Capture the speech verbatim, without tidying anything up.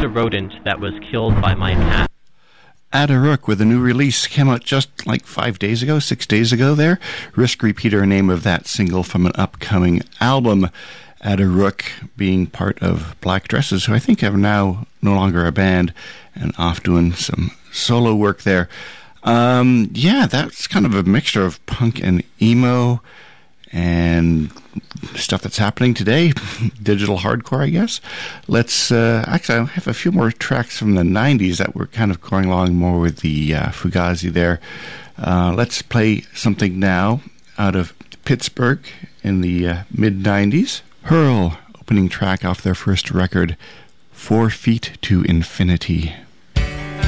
a rodent that was killed by my cat. Adderuk with a new release came out just like five days ago, six days ago there. Risk Repeater, name of that single from an upcoming album. Adderuk being part of Black Dresses, who I think are now no longer a band and off doing some solo work there. Um, yeah, that's kind of a mixture of punk and emo and stuff that's happening today. Digital hardcore, I guess. Let's, uh, actually, I have a few more tracks from the nineties that were kind of going along more with the uh, Fugazi there. Uh, let's play something now out of Pittsburgh in the uh, mid nineties. Hurl, opening track off their first record, Four Feet to Infinity.